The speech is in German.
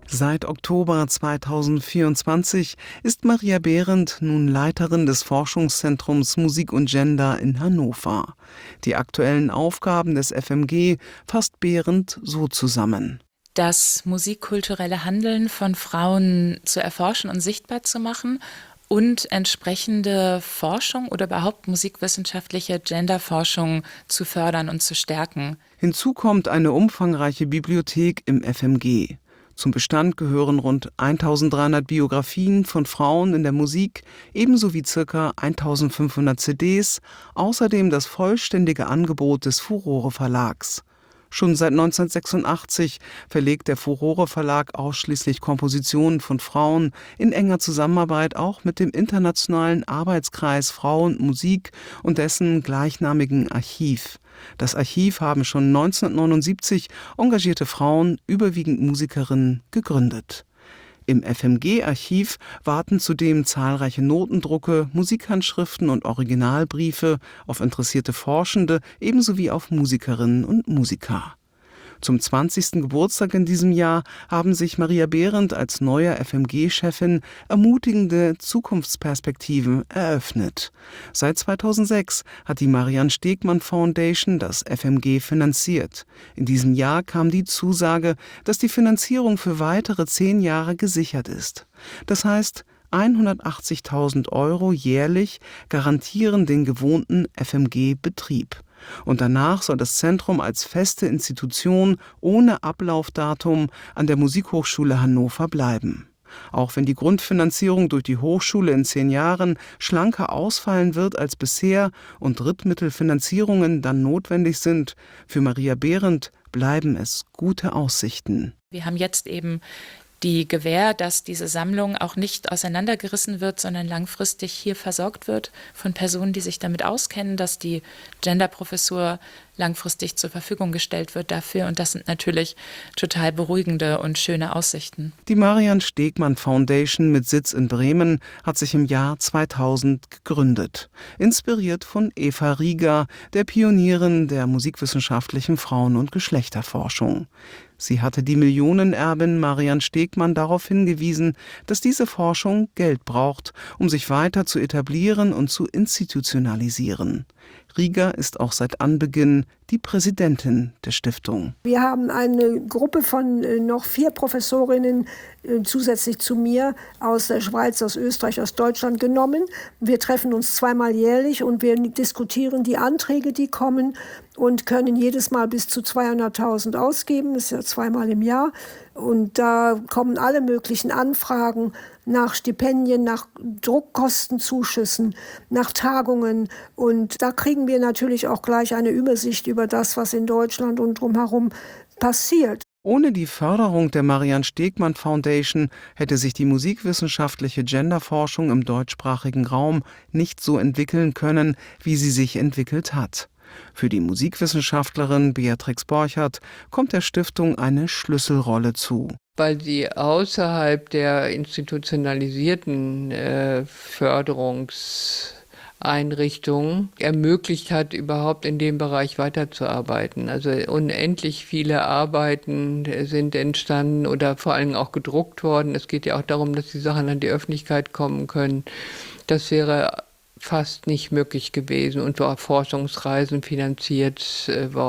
Seit Oktober 2024 ist Maria Behrendt nun Leiterin des Forschungszentrums Musik und Gender in Hannover. Die aktuellen Aufgaben des FMG fasst Behrendt so zusammen: Das musikkulturelle Handeln von Frauen zu erforschen und sichtbar zu machen und entsprechende Forschung oder überhaupt musikwissenschaftliche Genderforschung zu fördern und zu stärken. Hinzu kommt eine umfangreiche Bibliothek im FMG. Zum Bestand gehören rund 1300 Biografien von Frauen in der Musik, ebenso wie ca. 1500 CDs, außerdem das vollständige Angebot des Furore Verlags. Schon seit 1986 verlegt der Furore Verlag ausschließlich Kompositionen von Frauen in enger Zusammenarbeit auch mit dem Internationalen Arbeitskreis Frau und Musik und dessen gleichnamigen Archiv. Das Archiv haben schon 1979 engagierte Frauen, überwiegend Musikerinnen, gegründet. Im FMG-Archiv warten zudem zahlreiche Notendrucke, Musikhandschriften und Originalbriefe auf interessierte Forschende ebenso wie auf Musikerinnen und Musiker. Zum 20. Geburtstag in diesem Jahr haben sich Maria Behrendt als neuer FMG-Chefin ermutigende Zukunftsperspektiven eröffnet. Seit 2006 hat die Marianne Stegmann Foundation das FMG finanziert. In diesem Jahr kam die Zusage, dass die Finanzierung für weitere 10 Jahre gesichert ist. Das heißt, 180.000 € jährlich garantieren den gewohnten FMG-Betrieb. Und danach soll das Zentrum als feste Institution ohne Ablaufdatum an der Musikhochschule Hannover bleiben. Auch wenn die Grundfinanzierung durch die Hochschule in 10 Jahren schlanker ausfallen wird als bisher und Drittmittelfinanzierungen dann notwendig sind, für Maria Behrendt bleiben es gute Aussichten. Wir haben jetzt eben die Gewähr, dass diese Sammlung auch nicht auseinandergerissen wird, sondern langfristig hier versorgt wird von Personen, die sich damit auskennen, dass die Genderprofessur langfristig zur Verfügung gestellt wird dafür. Und das sind natürlich total beruhigende und schöne Aussichten. Die Marianne Stegmann Foundation mit Sitz in Bremen hat sich im Jahr 2000 gegründet. Inspiriert von Eva Rieger, der Pionierin der musikwissenschaftlichen Frauen- und Geschlechterforschung. Sie hatte die Millionenerbin Marianne Stegmann darauf hingewiesen, dass diese Forschung Geld braucht, um sich weiter zu etablieren und zu institutionalisieren. Rieger ist auch seit Anbeginn die Präsidentin der Stiftung. Wir haben eine Gruppe von noch 4 Professorinnen zusätzlich zu mir aus der Schweiz, aus Österreich, aus Deutschland genommen. Wir treffen uns 2-mal jährlich und wir diskutieren die Anträge, die kommen und können jedes Mal bis zu 200.000 ausgeben. Das ist ja 2-mal im Jahr. Und da kommen alle möglichen Anfragen nach Stipendien, nach Druckkostenzuschüssen, nach Tagungen. Und da kriegen wir natürlich auch gleich eine Übersicht über das, was in Deutschland und drumherum passiert. Ohne die Förderung der Marianne Stegmann Foundation hätte sich die musikwissenschaftliche Genderforschung im deutschsprachigen Raum nicht so entwickeln können, wie sie sich entwickelt hat. Für die Musikwissenschaftlerin Beatrix Borchert kommt der Stiftung eine Schlüsselrolle zu. Weil sie außerhalb der institutionalisierten Förderungseinrichtungen ermöglicht hat, überhaupt in dem Bereich weiterzuarbeiten. Also unendlich viele Arbeiten sind entstanden oder vor allem auch gedruckt worden. Es geht ja auch darum, dass die Sachen an die Öffentlichkeit kommen können. Das wäre fast nicht möglich gewesen und war Forschungsreisen finanziert worden.